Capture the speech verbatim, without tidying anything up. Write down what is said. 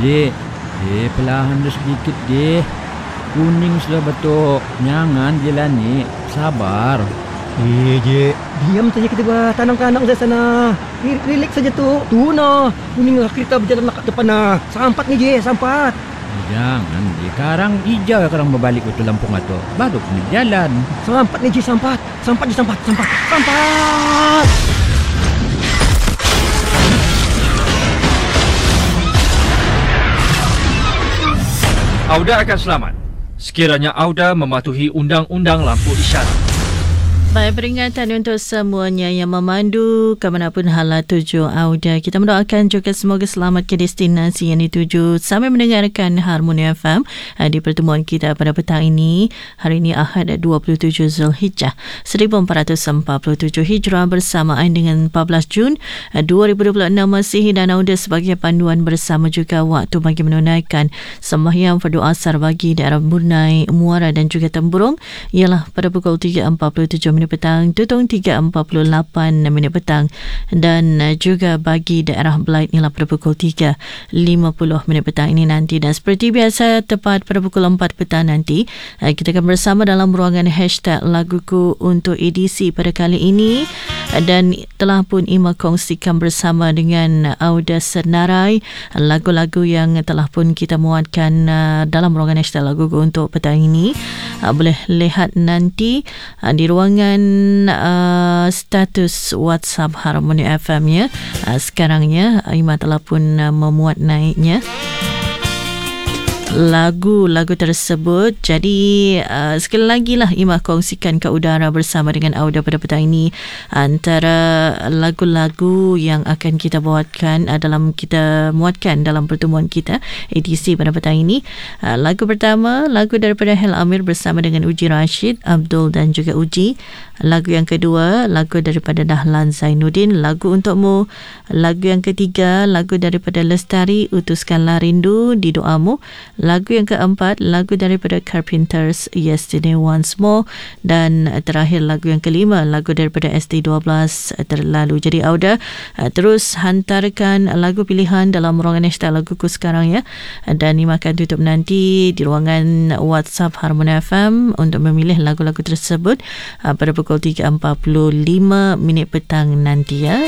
Dek, eh perlahan dah sedikit deh. Kuning sudah betul. Jangan jalan ni. Sabar. Eh, je. Diam saja kita buat tanam-tanam di sana. Relax saja tu. Tu nah. Kuning lah kereta berjalan nak kat depan nah. Sampat ni je, sampat. Eh, jangan deh. Sekarang hijau ya korang berbalik ke Lampung atau. Baru kena jalan. Sampat ni je, sampat. Sampat je, sampat. Sampat. Sampat. Auda akan selamat sekiranya Auda mematuhi undang-undang lampu isyarat. Baik, peringatan untuk semuanya yang memandu ke manapun hala tuju Auda. Kita mendoakan juga semoga selamat ke destinasi yang dituju. Sambil mendengarkan Harmoni F M di pertemuan kita pada petang ini. Hari ini Ahad dua puluh tujuh Zulhijjah seribu empat ratus empat puluh tujuh Hijrah bersamaan dengan empat belas Jun dua ribu dua puluh enam Masihi, dan Auda sebagai panduan bersama juga waktu bagi menunaikan sembahyang fardu asar bagi daerah Burnai, Muara dan juga Temburong ialah pada pukul tiga empat puluh tujuh minit petang, Tutong tiga empat puluh lapan minit petang, dan juga bagi daerah Belait ialah pada pukul tiga lima puluh minit petang ini nanti. Dan seperti biasa tepat pada pukul empat petang nanti kita akan bersama dalam ruangan hashtag Laguku untuk edisi pada kali ini, dan telah pun Ima kongsikan bersama dengan Auda Senarai lagu-lagu yang telah pun kita muatkan dalam ruangan hashtag Laguku untuk petang ini. Boleh lihat nanti di ruangan Uh, status WhatsApp Harmoni F M ya. Uh, sekarang ya Ima telah pun uh, memuat naiknya lagu-lagu tersebut. Jadi uh, sekali lagi lah Ima kongsikan ke udara bersama dengan Auda pada petang ini antara lagu-lagu yang akan kita buatkan uh, dalam kita muatkan dalam pertemuan kita edisi pada petang ini. Uh, lagu pertama, lagu daripada Hel Amir bersama dengan Uji Rashid, Abdul dan juga Uji. Lagu yang kedua, lagu daripada Dahlan Zainuddin, Lagu Untukmu. Lagu yang ketiga, lagu daripada Lestari, Utuskanlah Rindu di Doamu. Lagu yang keempat, lagu daripada Carpenters, Yesterday Once More. Dan terakhir lagu yang kelima, lagu daripada S D dua belas, Terlalu. Jadi Auda terus hantarkan lagu pilihan dalam ruangan hashtag Laguku sekarang ya. Dan Ima akan tutup nanti di ruangan WhatsApp Harmoni F M untuk memilih lagu-lagu tersebut pada pukul tiga empat puluh lima minit petang nanti ya.